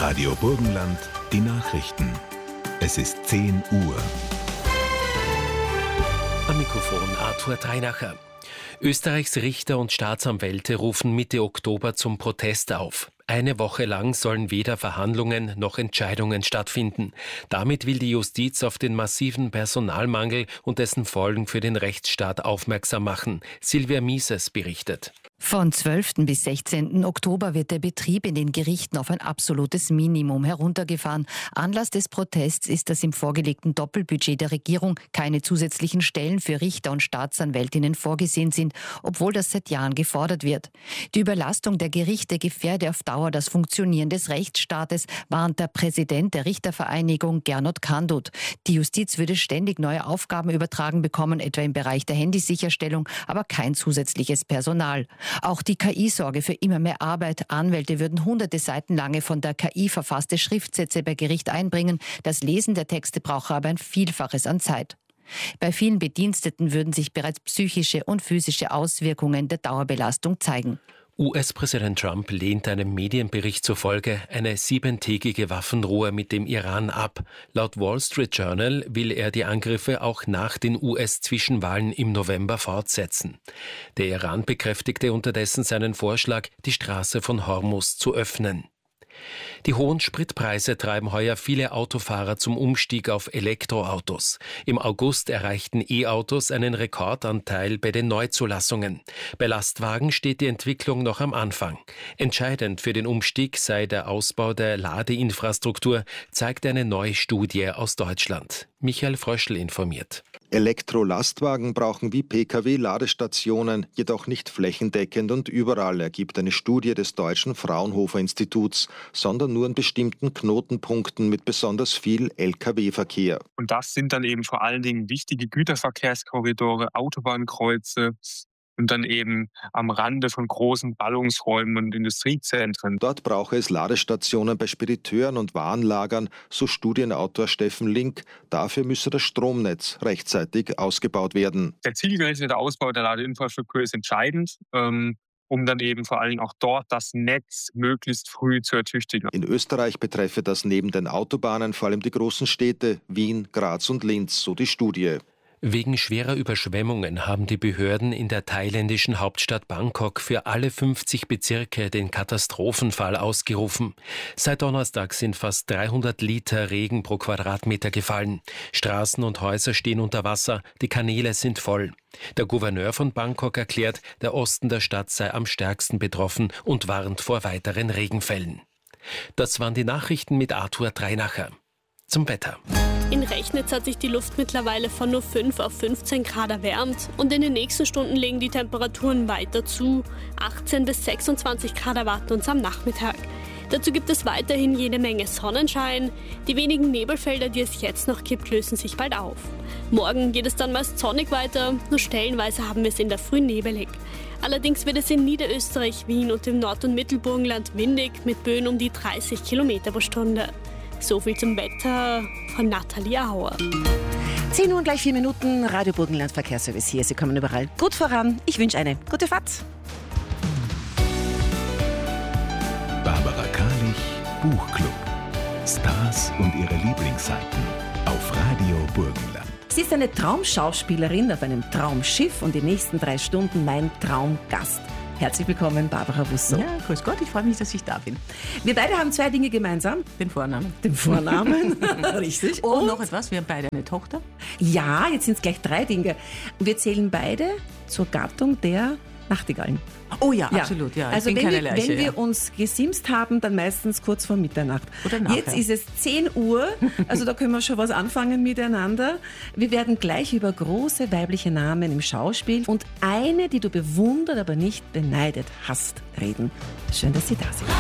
Radio Burgenland, die Nachrichten. Es ist 10 Uhr. Am Mikrofon Arthur Dreinacher. Österreichs Richter und Staatsanwälte rufen Mitte Oktober zum Protest auf. Eine Woche lang sollen weder Verhandlungen noch Entscheidungen stattfinden. Damit will die Justiz auf den massiven Personalmangel und dessen Folgen für den Rechtsstaat aufmerksam machen. Silvia Mieses berichtet. Von 12. bis 16. Oktober wird der Betrieb in den Gerichten auf ein absolutes Minimum heruntergefahren. Anlass des Protests ist, dass im vorgelegten Doppelbudget der Regierung keine zusätzlichen Stellen für Richter und Staatsanwältinnen vorgesehen sind, obwohl das seit Jahren gefordert wird. Die Überlastung der Gerichte gefährde auf Dauer das Funktionieren des Rechtsstaates, warnt der Präsident der Richtervereinigung Gernot Kandut. Die Justiz würde ständig neue Aufgaben übertragen bekommen, etwa im Bereich der Handysicherstellung, aber kein zusätzliches Personal. Auch die KI sorge für immer mehr Arbeit. Anwälte würden hunderte Seiten lange von der KI verfasste Schriftsätze bei Gericht einbringen. Das Lesen der Texte brauche aber ein Vielfaches an Zeit. Bei vielen Bediensteten würden sich bereits psychische und physische Auswirkungen der Dauerbelastung zeigen. US-Präsident Trump lehnt einem Medienbericht zufolge eine 7-tägige Waffenruhe mit dem Iran ab. Laut Wall Street Journal will er die Angriffe auch nach den US-Zwischenwahlen im November fortsetzen. Der Iran bekräftigte unterdessen seinen Vorschlag, die Straße von Hormuz zu öffnen. Die hohen Spritpreise treiben heuer viele Autofahrer zum Umstieg auf Elektroautos. Im August erreichten E-Autos einen Rekordanteil bei den Neuzulassungen. Bei Lastwagen steht die Entwicklung noch am Anfang. Entscheidend für den Umstieg sei der Ausbau der Ladeinfrastruktur, zeigt eine neue Studie aus Deutschland. Michael Fröschl informiert. Elektrolastwagen brauchen wie Pkw Ladestationen, jedoch nicht flächendeckend und überall, ergibt eine Studie des Deutschen Fraunhofer Instituts, sondern nur an bestimmten Knotenpunkten mit besonders viel Lkw-Verkehr. Und das sind dann eben vor allen Dingen wichtige Güterverkehrskorridore, Autobahnkreuze und dann eben am Rande von großen Ballungsräumen und Industriezentren. Dort brauche es Ladestationen bei Spediteuren und Warenlagern, so Studienautor Steffen Link. Dafür müsse das Stromnetz rechtzeitig ausgebaut werden. Der zielgerichtete Ausbau der Ladeinfrastruktur ist entscheidend, um dann eben vor allen Dingen auch dort das Netz möglichst früh zu ertüchtigen. In Österreich betreffe das neben den Autobahnen vor allem die großen Städte Wien, Graz und Linz, so die Studie. Wegen schwerer Überschwemmungen haben die Behörden in der thailändischen Hauptstadt Bangkok für alle 50 Bezirke den Katastrophenfall ausgerufen. Seit Donnerstag sind fast 300 Liter Regen pro Quadratmeter gefallen. Straßen und Häuser stehen unter Wasser, die Kanäle sind voll. Der Gouverneur von Bangkok erklärt, der Osten der Stadt sei am stärksten betroffen und warnt vor weiteren Regenfällen. Das waren die Nachrichten mit Arthur Dreinacher. Zum Wetter. In Rechnitz hat sich die Luft mittlerweile von nur 5 auf 15 Grad erwärmt und in den nächsten Stunden legen die Temperaturen weiter zu. 18 bis 26 Grad erwarten uns am Nachmittag. Dazu gibt es weiterhin jede Menge Sonnenschein. Die wenigen Nebelfelder, die es jetzt noch gibt, lösen sich bald auf. Morgen geht es dann meist sonnig weiter, nur stellenweise haben wir es in der Früh nebelig. Allerdings wird es in Niederösterreich, Wien und im Nord- und Mittelburgenland windig mit Böen um die 30 Kilometer pro Stunde. So viel zum Wetter von Nathalie Auer. 10 Uhr und gleich 4 Minuten, Radio Burgenland Verkehrsservice hier. Sie kommen überall gut voran. Ich wünsche eine gute Fahrt. Barbara Karlich, Buchclub. Stars und ihre Lieblingsseiten auf Radio Burgenland. Sie ist eine Traumschauspielerin auf einem Traumschiff und die nächsten 3 Stunden mein Traumgast. Herzlich willkommen, Barbara Wusso. Ja, grüß Gott, ich freue mich, dass ich da bin. Wir beide haben 2 Dinge gemeinsam. Den Vornamen. Richtig. Und noch etwas, wir haben beide eine Tochter. Ja, jetzt sind es gleich 3 Dinge. Wir zählen beide zur Gattung der Nachtigallen. Oh ja, absolut. Ja. Also ich bin keine Leiche, wenn wir uns gesimst haben, dann meistens kurz vor Mitternacht. Oder nachher. Jetzt ist es 10 Uhr, also da können wir schon was anfangen miteinander. Wir werden gleich über große weibliche Namen im Schauspiel und eine, die du bewundert, aber nicht beneidet hast, reden. Schön, dass Sie da sind.